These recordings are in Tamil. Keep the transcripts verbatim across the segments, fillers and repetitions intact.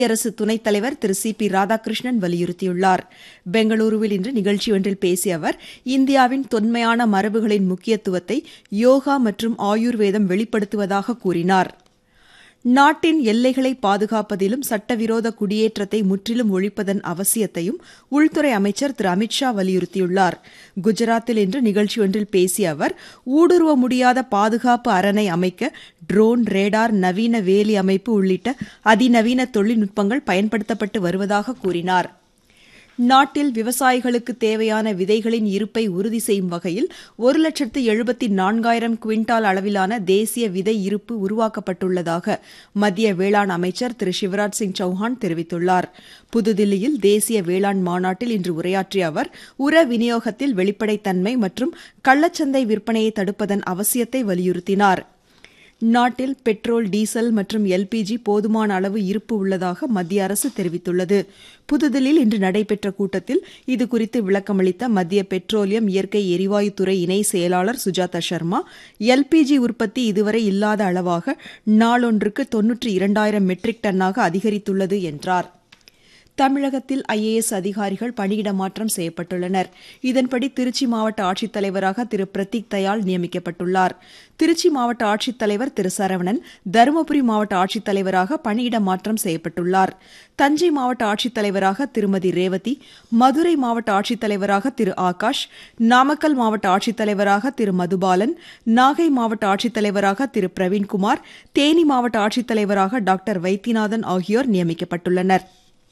குடியரசு துணைத் தலைவர் திரு சி பி ராதாகிருஷ்ணன் வலியுறுத்தியுள்ளார். பெங்களூருவில் இன்று நிகழ்ச்சி ஒன்றில் பேசிய அவர், இந்தியாவின் தொன்மையான மரபுகளின் முக்கியத்துவத்தை யோகா மற்றும் ஆயுர்வேதம் வெளிப்படுத்துவதாக கூறினார். நாட்டின் எல்லைகளை பாதுகாப்பதிலும் சட்டவிரோத குடியேற்றத்தை முற்றிலும் ஒழிப்பதன் அவசியத்தையும் உள்துறை அமைச்சர் திரு அமித் ஷா வலியுறுத்தியுள்ளார். குஜராத்தில் இன்று நிகழ்ச்சி ஒன்றில் பேசிய அவர், ஊடுருவ முடியாத பாதுகாப்பு அரணை அமைக்க ட்ரோன், ரேடார், நவீன வேலி அமைப்பு உள்ளிட்ட அதிநவீன தொழில்நுட்பங்கள் பயன்படுத்தப்பட்டு வருவதாக கூறினார். நாட்டில் விவசாயிகளுக்கு தேவையான விதைகளின் இருப்பை உறுதி செய்யும் வகையில் ஒரு லட்சத்து எழுபத்தி நான்காயிரம் குவிண்டால் அளவிலான தேசிய விதை இருப்பு உருவாக்கப்பட்டுள்ளதாக மத்திய வேளாண் அமைச்சர் திரு சிவராஜ் சிங் சௌஹான் தெரிவித்துள்ளார். புதுதில்லியில் தேசிய வேளாண் மாநாட்டில் இன்று உரையாற்றிய அவர், உர விநியோகத்தில் வெளிப்படைத்தன்மை மற்றும் கள்ளச்சந்தை விற்பனையை தடுப்பதன் அவசியத்தை வலியுறுத்தினார். நாட்டில் பெட்ரோல், டீசல் மற்றும் எல்பிஜி போதுமான அளவு இருப்பு உள்ளதாக மத்திய அரசு தெரிவித்துள்ளது. புதுதில்லியில் இன்று நடைபெற்ற கூட்டத்தில் இதுகுறித்து விளக்கமளித்த மத்திய பெட்ரோலியம், இயற்கை எரிவாயுத்துறை இணை செயலாளர் சுஜாதா சர்மா, எல்பிஜி உற்பத்தி இதுவரை இல்லாத அளவாக நாளொன்றுக்கு தொன்னூற்றி இரண்டாயிரம் மெட்ரிக் டன்னாக அதிகரித்துள்ளது என்றார். தமிழகத்தில் ஐ ஏ எஸ் அதிகாரிகள் பணியிட மாற்றம் செய்யப்பட்டுள்ளனர். இதன்படி திருச்சி மாவட்ட ஆட்சித்தலைவராக திரு பிரதீக் தயாள் நியமிக்கப்பட்டுள்ளார். திருச்சி மாவட்ட ஆட்சித்தலைவர் திரு சரவணன் தருமபுரி மாவட்ட ஆட்சித்தலைவராக பணியிட மாற்றம் செய்யப்பட்டுள்ளார். தஞ்சை மாவட்ட ஆட்சித்தலைவராக திருமதி ரேவதி, மதுரை மாவட்ட ஆட்சித்தலைவராக திரு ஆகாஷ், நாமக்கல் மாவட்ட ஆட்சித்தலைவராக திரு மதுபாலன், நாகை மாவட்ட ஆட்சித்தலைவராக திரு பிரவீன்குமார், தேனி மாவட்ட ஆட்சித்தலைவராக டாக்டர் வைத்தியநாதன் ஆகியோர் நியமிக்கப்பட்டுள்ளனர்.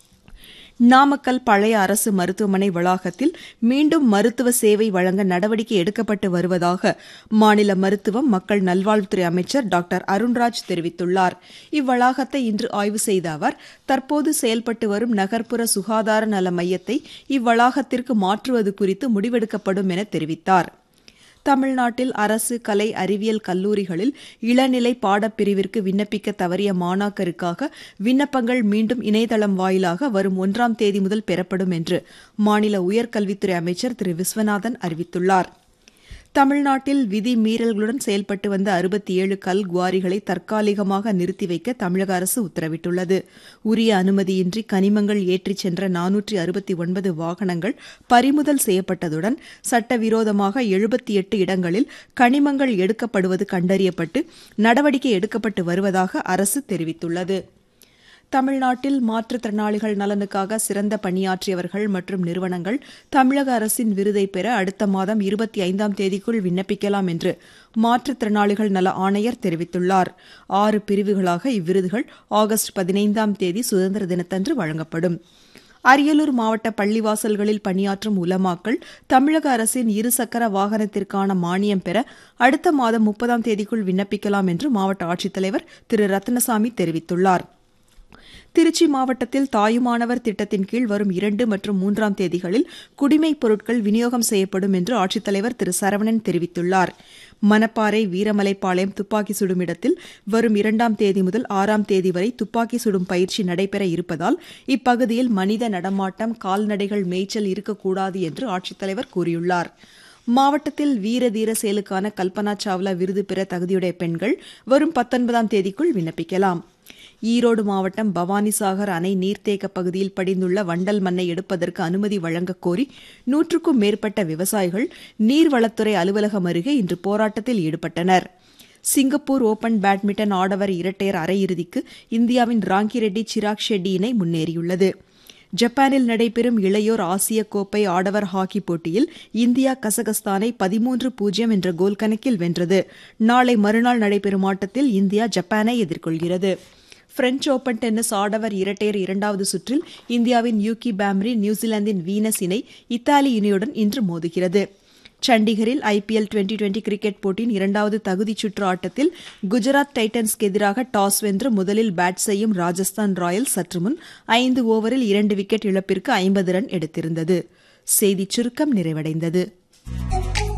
நாமக்கல் பழைய அரசு மருத்துவமனை வளாகத்தில் மீண்டும் மருத்துவ சேவை வழங்க நடவடிக்கை எடுக்கப்பட்டு வருவதாக மாநில மருத்துவம், மக்கள் நல்வாழ்வுத்துறை அமைச்சர் டாக்டர் அருண்ராஜ் தெரிவித்துள்ளார். இவ்வளாகத்தை இன்று ஆய்வு செய்த அவர், தற்போது செயல்பட்டு வரும் நகர்ப்புற சுகாதார நல மையத்தை இவ்வளாகத்திற்கு மாற்றுவது குறித்து முடிவெடுக்கப்படும் என தெரிவித்தார். தமிழ்நாட்டில் அரசு கலை அறிவியல் கல்லூரிகளில் இளநிலை பாடப்பிரிவிற்கு விண்ணப்பிக்க தவறிய மாணாக்கருக்காக விண்ணப்பங்கள் மீண்டும் இணையதளம் வாயிலாக வரும் ஒன்றாம் தேதி முதல் பெறப்படும் என்று மாநில உயர்கல்வித்துறை அமைச்சர் திரு விஸ்வநாதன் அறிவித்துள்ளார். தமிழ்நாட்டில் விதி மீறல்களுடன் செயல்பட்டு வந்த அறுபத்தி ஏழு கல் குவாரிகளை தற்காலிகமாக நிறுத்தி வைக்க தமிழக அரசு உத்தரவிட்டுள்ளது. உரிய அனுமதியின்றி கனிமங்கள் ஏற்றிச் சென்ற நானூற்றி அறுபத்தி ஒன்பது வாகனங்கள் பறிமுதல் செய்யப்பட்டதுடன் சட்டவிரோதமாக எழுபத்தி எட்டு இடங்களில் கனிமங்கள் எடுக்கப்படுவது கண்டறியப்பட்டு நடவடிக்கை எடுக்கப்பட்டு வருவதாக அரசு தெரிவித்துள்ளது. தமிழ்நாட்டில் மாற்றுத்திறனாளிகள் நலனுக்காக சிறந்த பணியாற்றியவர்கள் மற்றும் நிறுவனங்கள் தமிழக அரசின் விருதை பெற அடுத்த மாதம் இருபத்தி ஐந்தாம் தேதிக்குள் விண்ணப்பிக்கலாம் என்று மாற்றுத்திறனாளிகள் நல ஆணையர் தெரிவித்துள்ளார். ஆறு பிரிவுகளாக இவ்விருதுகள் ஆகஸ்ட் பதினைந்தாம் தேதி சுதந்திர தினத்தன்று வழங்கப்படும். அரியலூர் மாவட்ட பள்ளிவாசல்களில் பணியாற்றும் உலமாக்கள் தமிழக அரசின் இருசக்கர வாகனத்திற்கான மானியம் பெற அடுத்த மாதம் முப்பதாம் தேதிக்குள் விண்ணப்பிக்கலாம் என்று மாவட்ட ஆட்சித்தலைவர் திரு ரத்னசாமி தெரிவித்துள்ளார். திருச்சி மாவட்டத்தில் தாயுமானவர் திட்டத்தின் கீழ் வரும் இரண்டு மற்றும் மூன்றாம் தேதிகளில் குடிமைப் பொருட்கள் விநியோகம் செய்யப்படும் என்று ஆட்சித்தலைவர் திரு சரவணன் தெரிவித்துள்ளார். மணப்பாறை வீரமலைப்பாளையம் துப்பாக்கி சுடும் இடத்தில் வரும் இரண்டாம் தேதி முதல் ஆறாம் தேதி வரை துப்பாக்கி சுடும் பயிற்சி நடைபெற இருப்பதால் இப்பகுதியில் மனித நடமாட்டம், கால்நடைகள் மேய்ச்சல் இருக்கக்கூடாது என்று ஆட்சித்தலைவர் கூறியுள்ளார். மாவட்டத்தில் வீர தீர செயலுக்கான கல்பனா சாவ்லா விருது பெற தகுதியுடைய பெண்கள் வரும் பத்தொன்பதாம் தேதிக்குள் விண்ணப்பிக்கலாம். ஈரோடு மாவட்டம் பவானிசாகர் அணை நீர்த்தேக்க பகுதியில் படிந்துள்ள வண்டல் மண்ணை எடுப்பதற்கு அனுமதி வழங்கக் கோரி நூற்றுக்கும் மேற்பட்ட விவசாயிகள் நீர்வளத்துறை அலுவலகம் அருகே இன்று போராட்டத்தில் ஈடுபட்டனர். சிங்கப்பூர் ஓபன் பேட்மிண்டன் ஆடவர் இரட்டையர் அரையிறுதிக்கு இந்தியாவின் ராங்கிரெட்டி சிராக் ஷெட்டி இணை முன்னேறியுள்ளது. ஜப்பானில் நடைபெறும் இளையோர் ஆசிய கோப்பை ஆடவர் ஹாக்கி போட்டியில் இந்தியா கசகஸ்தானை பதிமூன்று பூஜ்ஜியம் என்ற கோல் கணக்கில் வென்றது. நாளை மறுநாள் நடைபெறும் ஆட்டத்தில் இந்தியா ஜப்பானை எதிர்கொள்கிறது. பிரெஞ்ச் ஓபன் டென்னிஸ் ஆடவர் இரட்டையர் இரண்டாவது சுற்றில் இந்தியாவின் யூகி பாம்ரி, நியூசிலாந்தின் வீனஸ் இணை இத்தாலி இணையுடன் இன்று மோதுகிறது. சண்டிகரில் I P L twenty twenty cricket போட்டியின் இரண்டாவது தகுதிச் சுற்று ஆட்டத்தில் குஜராத் டைட்டன்ஸ்க்கு எதிராக டாஸ் வென்று முதலில் பேட் செய்யும் ராஜஸ்தான் ராயல்ஸ் சற்று முன் ஐந்து ஓவரில் இரண்டு விக்கெட் இழப்பிற்கு ஐம்பது ரன் எடுத்திருந்தது. செய்திச் சுருக்கம் நிறைவடைந்தது.